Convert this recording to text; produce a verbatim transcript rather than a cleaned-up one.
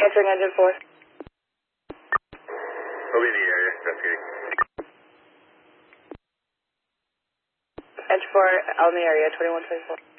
Answering engine four. We'll be in the area, investigating. Engine four, out in the area, twenty-one twenty-four.